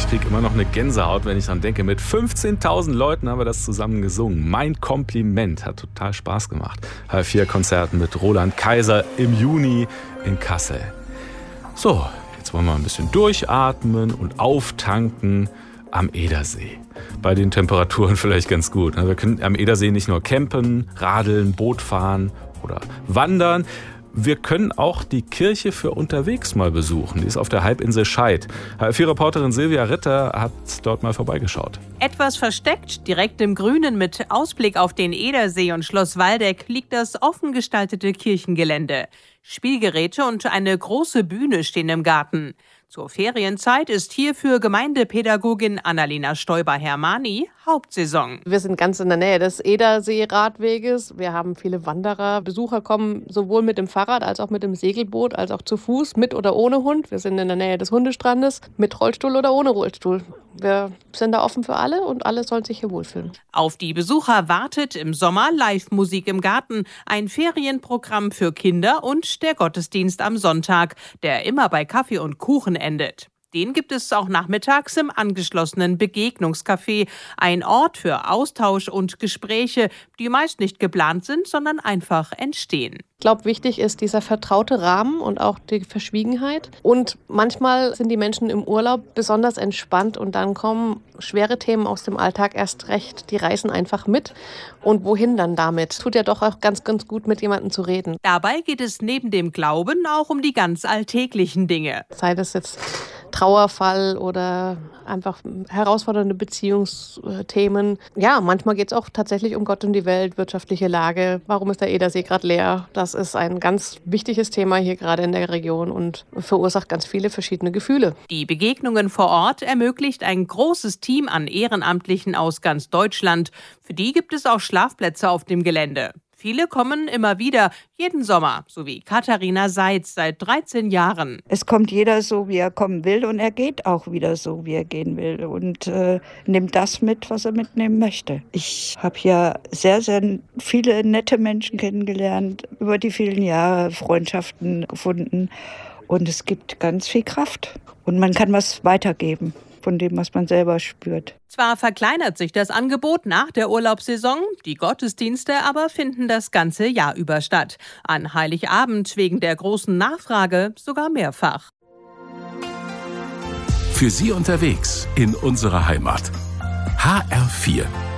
kriege immer noch eine Gänsehaut, wenn ich dran denke. Mit 15.000 Leuten haben wir das zusammen gesungen. Mein Kompliment, hat total Spaß gemacht. HR4-Konzerten mit Roland Kaiser im Juni in Kassel. So, jetzt wollen wir ein bisschen durchatmen und auftanken am Edersee. Bei den Temperaturen vielleicht ganz gut. Wir können am Edersee nicht nur campen, radeln, Boot fahren oder wandern. Wir können auch die Kirche für unterwegs mal besuchen. Die ist auf der Halbinsel Scheid. HR4-Reporterin Silvia Ritter hat dort mal vorbeigeschaut. Etwas versteckt, direkt im Grünen mit Ausblick auf den Edersee und Schloss Waldeck, liegt das offen gestaltete Kirchengelände. Spielgeräte und eine große Bühne stehen im Garten. Zur Ferienzeit ist hier für Gemeindepädagogin Annalena Stoiber-Hermani Hauptsaison. Wir sind ganz in der Nähe des Edersee-Radweges. Wir haben viele Wanderer. Besucher kommen sowohl mit dem Fahrrad als auch mit dem Segelboot, als auch zu Fuß, mit oder ohne Hund. Wir sind in der Nähe des Hundestrandes, mit Rollstuhl oder ohne Rollstuhl. Wir sind da offen für alle und alle sollen sich hier wohlfühlen. Auf die Besucher wartet im Sommer Live-Musik im Garten, ein Ferienprogramm für Kinder und der Gottesdienst am Sonntag, der immer bei Kaffee und Kuchen endet. Den gibt es auch nachmittags im angeschlossenen Begegnungscafé, ein Ort für Austausch und Gespräche, die meist nicht geplant sind, sondern einfach entstehen. Ich glaube, wichtig ist dieser vertraute Rahmen und auch die Verschwiegenheit. Und manchmal sind die Menschen im Urlaub besonders entspannt und dann kommen schwere Themen aus dem Alltag erst recht. Die reißen einfach mit. Und wohin dann damit? Tut ja doch auch ganz, ganz gut, mit jemandem zu reden. Dabei geht es neben dem Glauben auch um die ganz alltäglichen Dinge. Sei das jetzt Trauerfall oder einfach herausfordernde Beziehungsthemen. Ja, manchmal geht es auch tatsächlich um Gott und die Welt, wirtschaftliche Lage. Warum ist der Edersee gerade leer? Das ist ein ganz wichtiges Thema hier gerade in der Region und verursacht ganz viele verschiedene Gefühle. Die Begegnungen vor Ort ermöglicht ein großes Team an Ehrenamtlichen aus ganz Deutschland. Für die gibt es auch Schlafplätze auf dem Gelände. Viele kommen immer wieder, jeden Sommer, so wie Katharina Seitz seit 13 Jahren. Es kommt jeder so, wie er kommen will und er geht auch wieder so, wie er gehen will und nimmt das mit, was er mitnehmen möchte. Ich habe hier sehr, sehr viele nette Menschen kennengelernt, über die vielen Jahre Freundschaften gefunden und es gibt ganz viel Kraft und man kann was weitergeben von dem, was man selber spürt. Zwar verkleinert sich das Angebot nach der Urlaubssaison, die Gottesdienste aber finden das ganze Jahr über statt. An Heiligabend wegen der großen Nachfrage sogar mehrfach. Für Sie unterwegs in unserer Heimat. HR4